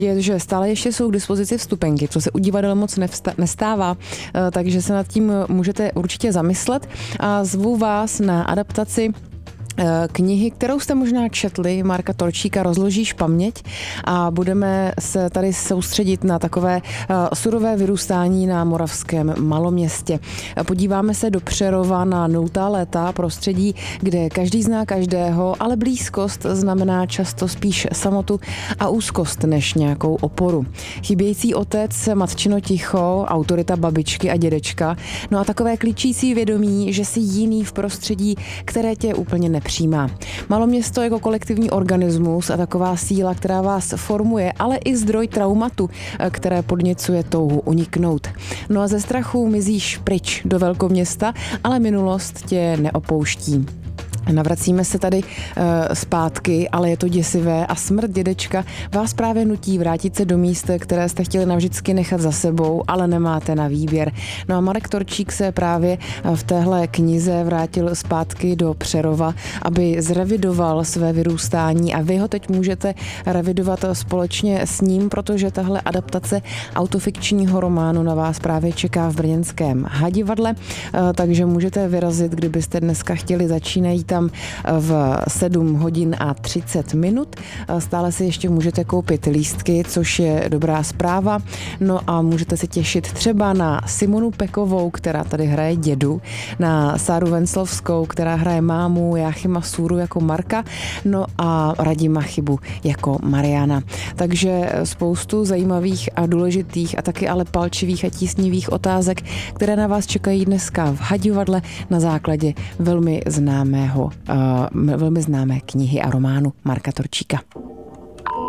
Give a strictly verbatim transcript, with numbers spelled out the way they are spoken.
Je, že stále ještě jsou k dispozici vstupenky, co se u divadel moc nevsta- nestává, takže se nad tím můžete určitě zamyslet a zvu vás na adaptaci knihy, kterou jste možná četli, Marka Torčíka, Rozložíš paměť, a budeme se tady soustředit na takové surové vyrůstání na moravském maloměstě. Podíváme se do Přerova na nultá léta, prostředí, kde každý zná každého, ale blízkost znamená často spíš samotu a úzkost než nějakou oporu. Chybějící otec, matčino ticho, autorita babičky a dědečka, no a takové klíčící vědomí, že jsi jiný v prostředí, které tě úplně nepřijímá. Maloměsto jako kolektivní organismus a taková síla, která vás formuje, ale i zdroj traumatu, které podněcuje touhu uniknout. No a ze strachu mizíš pryč do velkoměsta, ale minulost tě neopouští. Navracíme se tady e, zpátky, ale je to děsivé a smrt dědečka vás právě nutí vrátit se do míst, které jste chtěli navždycky nechat za sebou, ale nemáte na výběr. No a Marek Torčík se právě v téhle knize vrátil zpátky do Přerova, aby zrevidoval své vyrůstání, a vy ho teď můžete revidovat společně s ním, protože tahle adaptace autofikčního románu na vás právě čeká v brněnském Hadivadle, e, takže můžete vyrazit, kdybyste dneska chtěli začínat tam v sedm hodin a třicet minut. Stále si ještě můžete koupit lístky, což je dobrá zpráva. No a můžete se těšit třeba na Simonu Pekovou, která tady hraje dědu, na Sáru Venclovskou, která hraje mámu, Jáchyma Sůru jako Marka, no a Radima Chybu jako Mariana. Takže spoustu zajímavých a důležitých a taky ale palčivých a tísnivých otázek, které na vás čekají dneska v Hadivadle na základě velmi známého Uh, velmi známé knihy a románu Marka Torčíka.